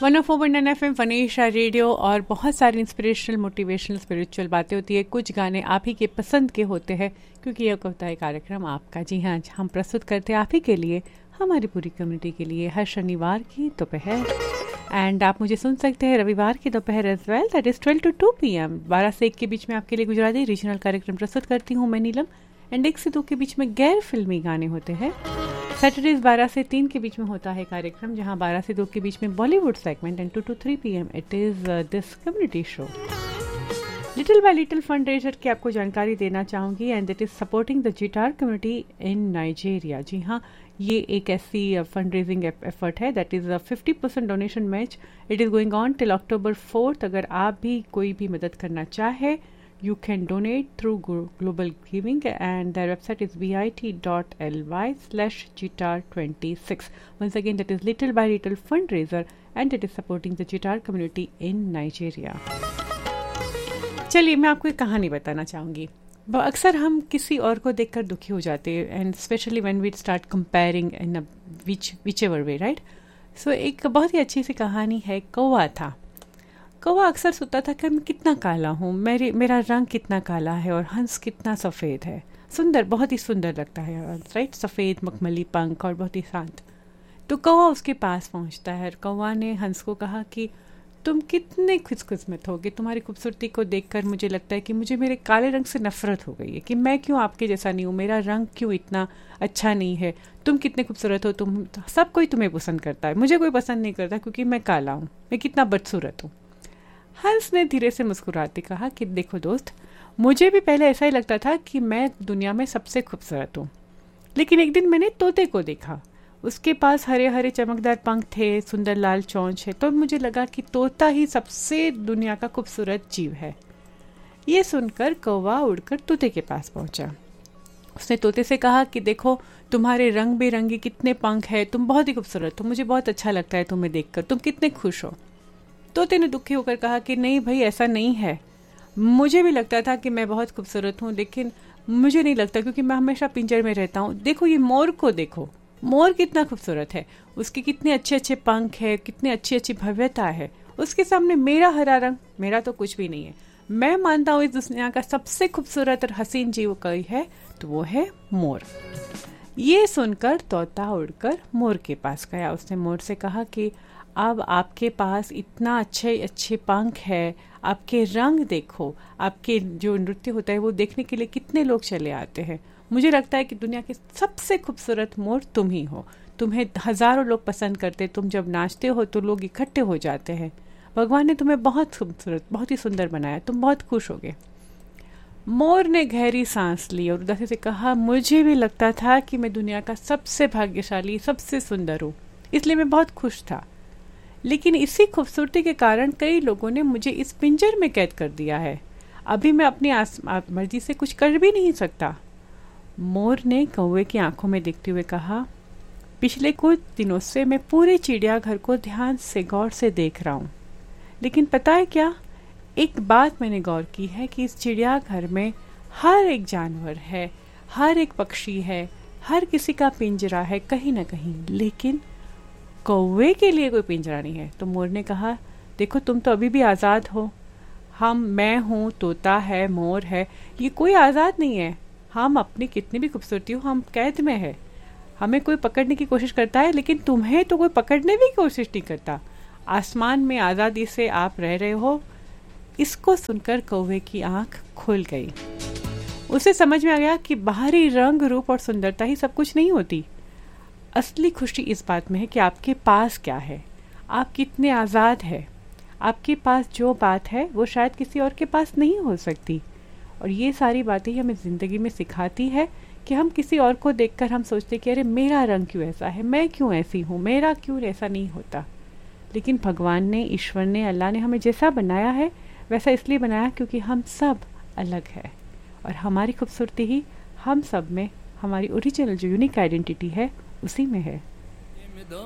104.9 FM फनीशा radio और बहुत सारी इंस्पिरेशनल मोटिवेशनल स्पिरिचुअल बातें होती है। कुछ गाने आप ही के पसंद के होते हैं क्योंकि यह होता है कार्यक्रम आपका। जी हाँ, हम प्रस्तुत करते हैं आप ही के लिए, हमारी पूरी कम्युनिटी के लिए, हर शनिवार की दोपहर। एंड आप मुझे सुन सकते हैं रविवार की दोपहर as well, that is 12 to 2 PM। 12 से 1 के बीच में आपके लिए गुजराती रीजनल कार्यक्रम प्रस्तुत करती हूँ मैं नीलम। एंड 1 से 2 के बीच में गैर फिल्मी गाने होते हैं। सैटरडेज 12 से 3 के बीच में होता है कार्यक्रम, जहां 12 से 2 के बीच में Bollywood segment. And 2 to 3 PM it is this community show. Little bye little fund raiser की आपको जानकारी देना चाहूँगी, and it is supporting the जिटार community in Nigeria. जी हाँ, ये एक ऐसी फंड रेजिंग एफर्ट है that is 50% donation match. It is going on till October 4th। अगर आप भी कोई भी मदद करना चाहे, you can donate through global giving, and their website is bit.ly/jitar26. Once again, that is little by little fundraiser, and it is supporting the Jitar community in Nigeria. चलिए मैं आपको एक कहानी बताना चाहूँगी। अक्सर हम किसी और को देखकर दुखी हो जाते हैं, and specially when we start comparing in whichever way, right? So एक बहुत ही अच्छी सी कहानी है। कौवा था। कौवा अक्सर सोचता था कि मैं कितना काला हूँ, मेरा रंग कितना काला है और हंस कितना सफ़ेद है। सुंदर, बहुत ही सुंदर लगता है हंस, राइट? सफ़ेद मखमली पंख और बहुत ही शांत। तो कौवा उसके पास पहुँचता है। कौवा ने हंस को कहा कि तुम कितने खुशकिस्मत होगे, तुम्हारी खूबसूरती को देखकर मुझे लगता है कि मुझे मेरे काले रंग से नफरत हो गई है, कि मैं क्यों आपके जैसा नहीं हूँ, मेरा रंग क्यों इतना अच्छा नहीं है। तुम कितने खूबसूरत हो, तुम सब कोई तुम्हें पसंद करता है, मुझे कोई पसंद नहीं करता क्योंकि मैं काला हूँ, मैं कितना बदसूरत हूँ। हंस ने धीरे से मुस्कुराते कहा कि देखो दोस्त, मुझे भी पहले ऐसा ही लगता था कि मैं दुनिया में सबसे खूबसूरत हूँ, लेकिन एक दिन मैंने तोते को देखा। उसके पास हरे हरे चमकदार पंख थे, सुंदर लाल चोंच है, तो मुझे लगा कि तोता ही सबसे दुनिया का खूबसूरत जीव है। ये सुनकर कौवा उड़कर तोते के पास पहुंचा। उसने तोते से कहा कि देखो, तुम्हारे रंग बेरंगी कितने पंख है, तुम बहुत ही खूबसूरत हो, मुझे बहुत अच्छा लगता है तुम्हें देखकर, तुम कितने खुश हो। तोते ने दुखी होकर कहा कि नहीं भाई, ऐसा नहीं है, मुझे भी लगता था कि मैं बहुत खूबसूरत हूँ, लेकिन मुझे नहीं लगता क्योंकि मैं हमेशा पिंजर में रहता हूँ। देखो ये मोर को देखो, मोर कितना खूबसूरत है, उसके कितने अच्छे अच्छे पंख है, कितनी अच्छी अच्छी भव्यता है, उसके सामने मेरा हरा रंग, मेरा तो कुछ भी नहीं है। मैं मानता हूँ इस दुनिया का सबसे खूबसूरत और हसीन जीव कोई है तो वो है मोर। ये सुनकर तोता उड़कर मोर के पास गया। उसने मोर से कहा कि अब आपके पास इतना अच्छे अच्छे पंख है, आपके रंग देखो, आपके जो नृत्य होता है वो देखने के लिए कितने लोग चले आते हैं। मुझे लगता है कि दुनिया के सबसे खूबसूरत मोर तुम ही हो, तुम्हें हजारों लोग पसंद करते, तुम जब नाचते हो तो लोग इकट्ठे हो जाते हैं। भगवान ने तुम्हें बहुत खूबसूरत, बहुत ही सुंदर बनाया, तुम बहुत खुश होगे। मोर ने गहरी सांस ली और उदासी से कहा, मुझे भी लगता था कि मैं दुनिया का सबसे भाग्यशाली, सबसे सुंदर हूँ, इसलिए मैं बहुत खुश था, लेकिन इसी खूबसूरती के कारण कई लोगों ने मुझे इस पिंजर में कैद कर दिया है। अभी मैं अपनी मर्जी से कुछ कर भी नहीं सकता। मोर ने कौवे की आंखों में देखते हुए कहा, पिछले कुछ दिनों से मैं पूरे चिड़ियाघर को ध्यान से गौर से देख रहा हूँ, लेकिन पता है क्या, एक बात मैंने गौर की है कि इस चिड़ियाघर में हर एक जानवर है, हर एक पक्षी है, हर किसी का पिंजरा है कहीं ना कहीं, लेकिन कौवे के लिए कोई पिंजरा नहीं है। तो मोर ने कहा, देखो तुम तो अभी भी आज़ाद हो, मैं हूँ, तोता है, मोर है, ये कोई आज़ाद नहीं है। हम अपनी कितनी भी खूबसूरती हो, हम कैद में है, हमें कोई पकड़ने की कोशिश करता है, लेकिन तुम्हें तो कोई पकड़ने भी कोशिश नहीं करता। आसमान में आज़ादी से आप रह रहे हो। इसको सुनकर कौवे की आंख खुल गई। उसे समझ में आ गया कि बाहरी रंग, रूप और सुंदरता ही सब कुछ नहीं होती। असली खुशी इस बात में है कि आपके पास क्या है, आप कितने आज़ाद हैं। आपके पास जो बात है वो शायद किसी और के पास नहीं हो सकती। और ये सारी बातें हमें ज़िंदगी में सिखाती है कि हम किसी और को देखकर हम सोचते कि अरे मेरा रंग क्यों ऐसा है, मैं क्यों ऐसी हूँ, मेरा क्यों ऐसा नहीं होता। लेकिन भगवान ने, ईश्वर ने, अल्लाह ने हमें जैसा बनाया है वैसा इसलिए बनाया क्योंकि हम सब अलग है, और हमारी खूबसूरती ही हम सब में, हमारी ओरिजिनल जो यूनिक आइडेंटिटी है उसी में है।